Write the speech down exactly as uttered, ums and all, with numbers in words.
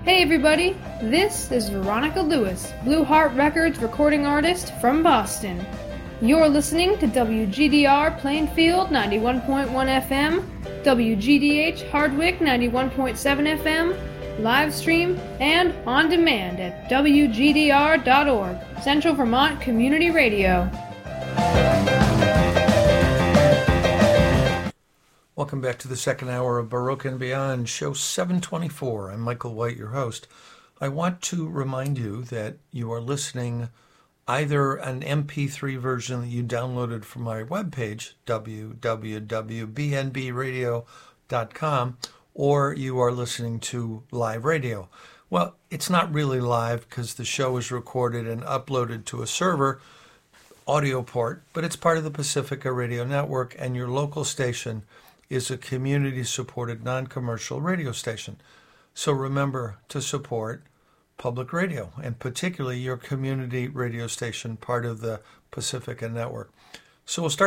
Hey everybody, this is Veronica Lewis, Blue Heart Records recording artist from Boston. You're listening to W G D R Plainfield ninety-one point one F M, W G D H Hardwick ninety-one point seven F M, live stream, and on demand at W G D R dot org, Central Vermont Community Radio. Welcome back to the second hour of Baroque and Beyond, show seven twenty-four. I'm Michael White, your host. I want to remind you that you are listening either an M P three version that you downloaded from my webpage, w w w dot b n b radio dot com, or you are listening to live radio. Well, it's not really live because the show is recorded and uploaded to a server, audio port, but it's part of the Pacifica Radio Network, and your local station is a community-supported non-commercial radio station. So remember to support public radio, and particularly your community radio station, part of the Pacifica Network. So we'll start